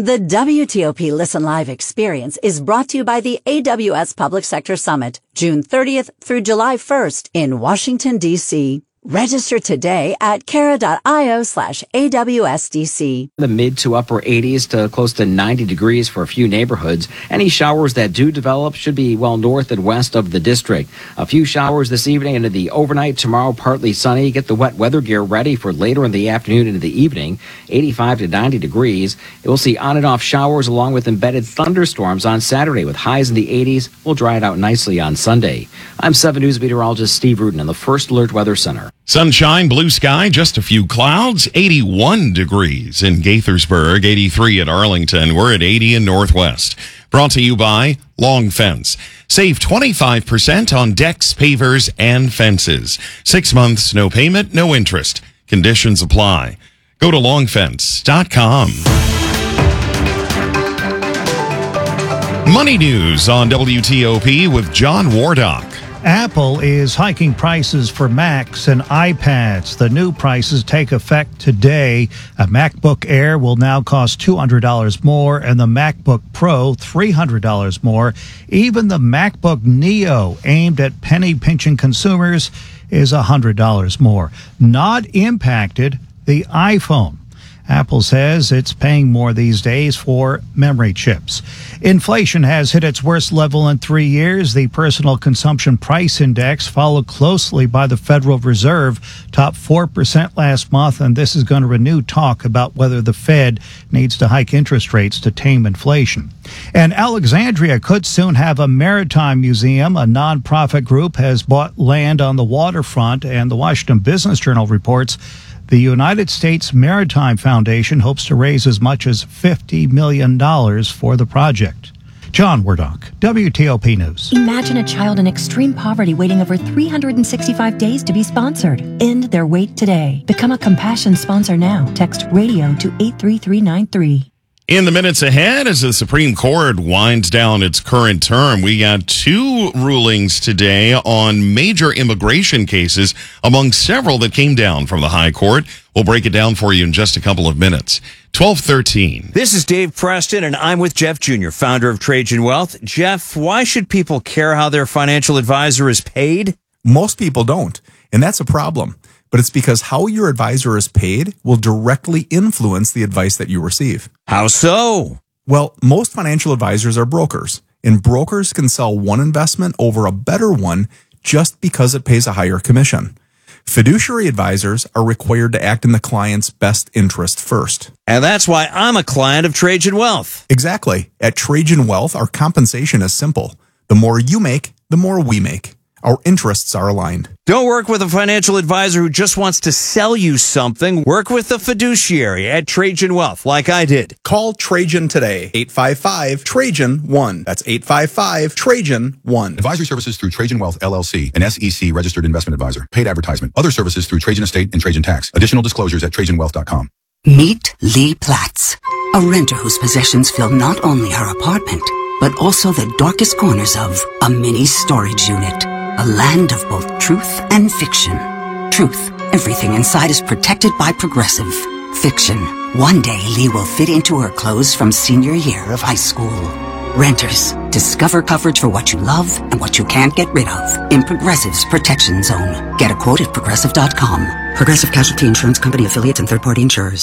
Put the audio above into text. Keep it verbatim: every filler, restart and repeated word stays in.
The W T O P Listen Live experience is brought to you by the A W S Public Sector Summit, June thirtieth through July first in Washington, D C Register today at cara.io slash AWSDC. The mid to upper eighties to close to ninety degrees for a few neighborhoods. Any showers that do develop should be well north and west of the district. A few showers this evening into the overnight. Tomorrow, partly sunny. Get the wet weather gear ready for later in the afternoon into the evening. eighty-five to ninety degrees. We'll see on and off showers along with embedded thunderstorms on Saturday with highs in the eighties. We'll dry it out nicely on Sunday. I'm seven News meteorologist Steve Rudin in the First Alert Weather Center. Sunshine, blue sky, just a few clouds, eighty-one degrees in Gaithersburg, eighty-three at Arlington. We're at eighty in Northwest. Brought to you by Long Fence. Save twenty-five percent on decks, pavers, and fences. Six months, no payment, no interest. Conditions apply. Go to long fence dot com. Money news on W T O P with John Wardock. Apple is hiking prices for Macs and iPads. The new prices take effect today. A MacBook Air will now cost two hundred dollars more and the MacBook Pro three hundred dollars more. Even the MacBook Neo, aimed at penny-pinching consumers, is one hundred dollars more. Not impacted, the iPhone. Apple says it's paying more these days for memory chips. Inflation has hit its worst level in three years. The Personal Consumption Price Index, followed closely by the Federal Reserve, topped four percent last month, and this is going to renew talk about whether the Fed needs to hike interest rates to tame inflation. And Alexandria could soon have a maritime museum. A nonprofit group has bought land on the waterfront, and the Washington Business Journal reports the United States Maritime Foundation hopes to raise as much as fifty million dollars for the project. John Wardock, W T O P News. Imagine a child in extreme poverty waiting over three hundred sixty-five days to be sponsored. End their wait today. Become a Compassion sponsor now. Text RADIO to eight three three nine three. In the minutes ahead, as the Supreme Court winds down its current term, we got two rulings today on major immigration cases among several that came down from the High Court. We'll break it down for you in just a couple of minutes. twelve thirteen. This is Dave Preston, and I'm with Jeff Junior, founder of Trajan Wealth. Jeff, why should people care how their financial advisor is paid? Most people don't, and that's a problem. But it's because how your advisor is paid will directly influence the advice that you receive. How so? Well, most financial advisors are brokers, and brokers can sell one investment over a better one just because it pays a higher commission. Fiduciary advisors are required to act in the client's best interest first. And that's why I'm a client of Trajan Wealth. Exactly. At Trajan Wealth, our compensation is simple. The more you make, the more we make. Our interests are aligned. Don't work with a financial advisor who just wants to sell you something. Work with a fiduciary at Trajan Wealth, like I did. Call Trajan today. eight five five Trajan one. That's eight five five Trajan one. Advisory services through Trajan Wealth, L L C, an S E C registered investment advisor. Paid advertisement. Other services through Trajan Estate and Trajan Tax. Additional disclosures at Trajan Wealth dot com. Meet Lee Platts, a renter whose possessions fill not only her apartment, but also the darkest corners of a mini storage unit. A land of both truth and fiction. Truth, everything inside is protected by Progressive. Fiction, one day Lee will fit into her clothes from senior year of high school. Renters, discover coverage for what you love and what you can't get rid of in Progressive's Protection Zone. Get a quote at Progressive dot com. Progressive Casualty Insurance Company affiliates and third-party insurers.